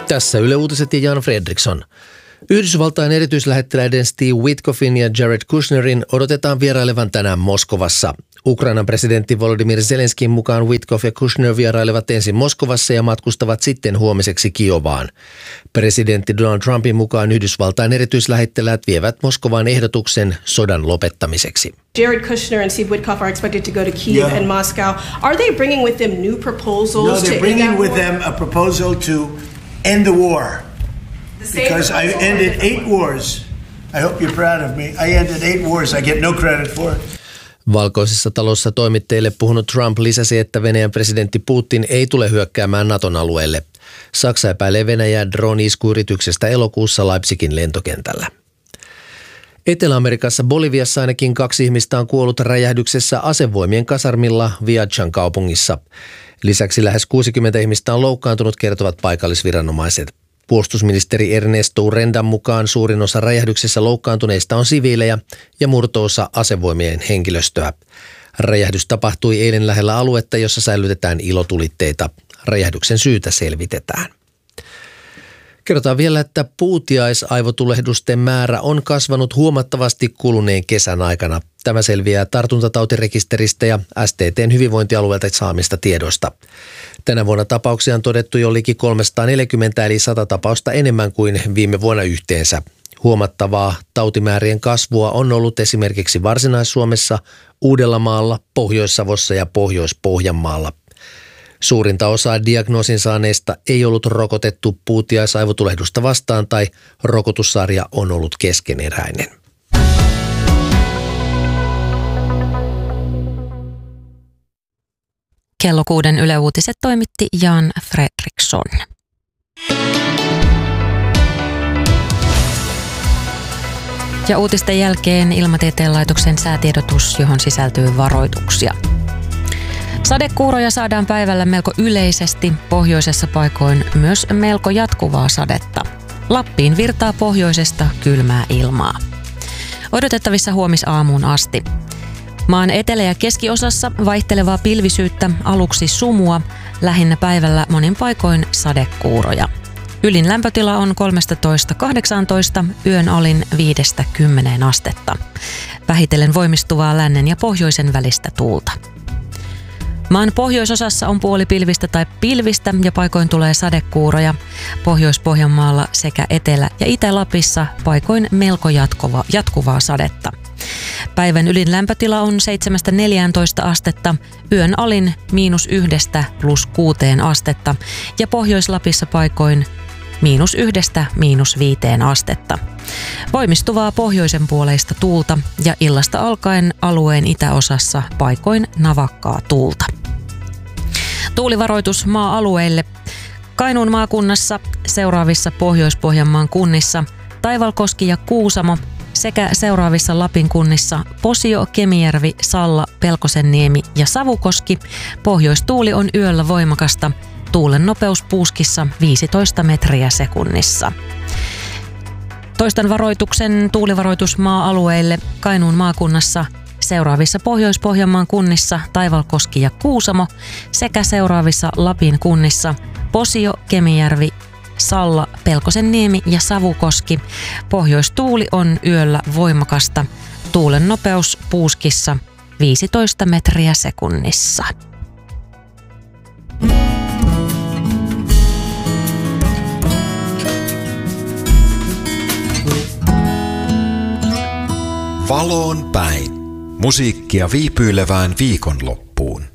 Tässä Yle Uutiset ja Jan Fredriksson. Yhdysvaltain erityislähettiläiden Steve Witkoffin ja Jared Kushnerin odotetaan vierailevan tänään Moskovassa. Ukrainan presidentti Volodymyr Zelenskin mukaan Witkoff ja Kushner vierailevat ensin Moskovassa ja matkustavat sitten huomiseksi Kiovaan. Presidentti Donald Trumpin mukaan Yhdysvaltain erityislähettiläät vievät Moskovaan ehdotuksen sodan lopettamiseksi. Jared Kushner and Steve Witkoff are expected to go to Kyiv and Moscow. Are they bringing with them new proposals? No, they're bringing with them a proposal to end the war. Because I ended 8 wars. I hope you're proud of me. I ended 8 wars. I get no credit for it. Valkoisessa talossa toimittajille puhunut Trump lisäsi, että Venäjän presidentti Putin ei tule hyökkäämään Naton alueelle. Saksa epäilee Venäjää drone-iskuyrityksestä elokuussa Leipzigin lentokentällä. Etelä-Amerikassa Boliviassa ainakin 2 ihmistä on kuollut räjähdyksessä asevoimien kasarmilla Viachan kaupungissa. Lisäksi lähes 60 ihmistä on loukkaantunut, kertovat paikallisviranomaiset. Puolustusministeri Ernesto Urendan mukaan suurin osa räjähdyksessä loukkaantuneista on siviilejä ja murto-osa asevoimien henkilöstöä. Räjähdys tapahtui eilen lähellä aluetta, jossa säilytetään ilotulitteita. Räjähdyksen syytä selvitetään. Kerrotaan vielä, että puutiaisaivotulehdusten määrä on kasvanut huomattavasti kuluneen kesän aikana. Tämä selviää tartuntatautirekisteristä ja STT:n hyvinvointialueelta saamista tiedoista. Tänä vuonna tapauksia on todettu jo liki 340 eli 100 tapausta enemmän kuin viime vuonna yhteensä. Huomattavaa tautimäärien kasvua on ollut esimerkiksi Varsinais-Suomessa, Uudellamaalla, Pohjois-Savossa ja Pohjois-Pohjanmaalla. Suurinta osaa diagnoosin saaneista ei ollut rokotettu puutiaisaivotulehdusta vastaan tai rokotussarja on ollut keskeneräinen. Kello 6 Yle Uutiset toimitti Jan Fredriksson. Ja uutisten jälkeen Ilmatieteen laitoksen säätiedotus, johon sisältyy varoituksia. Sadekuuroja saadaan päivällä melko yleisesti, pohjoisessa paikoin myös melko jatkuvaa sadetta. Lappiin virtaa pohjoisesta kylmää ilmaa. Odotettavissa huomisaamuun asti. Maan etelä- ja keskiosassa vaihtelevaa pilvisyyttä, aluksi sumua, lähinnä päivällä monin paikoin sadekuuroja. Ylin lämpötila on 13–18, yön alin 5–10 astetta. Vähitellen voimistuvaa lännen ja pohjoisen välistä tuulta. Maan pohjoisosassa on puolipilvistä tai pilvistä ja paikoin tulee sadekuuroja. Pohjois-Pohjanmaalla sekä Etelä- ja Itä-Lapissa paikoin melko jatkuvaa sadetta. Päivän ylin lämpötila on 7–14 astetta, yön alin -1 + 6 astetta ja Pohjois-Lapissa paikoin -1–5 astetta. Voimistuvaa pohjoisen puoleista tuulta ja illasta alkaen alueen itäosassa paikoin navakkaa tuulta. Tuulivaroitus maa-alueille. Kainuun maakunnassa, seuraavissa Pohjois-Pohjanmaan kunnissa, Taivalkoski ja Kuusamo sekä seuraavissa Lapin kunnissa Posio, Kemijärvi, Salla, Pelkosenniemi ja Savukoski. Pohjoistuuli on yöllä voimakasta. Tuulen nopeus puuskissa 15 metriä sekunnissa. Toistan varoituksen tuulivaroitus maa-alueille Kainuun maakunnassa, seuraavissa Pohjois-Pohjanmaan kunnissa Taivalkoski ja Kuusamo sekä seuraavissa Lapin kunnissa Posio, Kemijärvi, Salla, Pelkosenniemi ja Savukoski. Pohjoistuuli on yöllä voimakasta. Tuulen nopeus puuskissa 15 metriä sekunnissa. Valoon päin. Musiikkia viipyilevään viikonloppuun.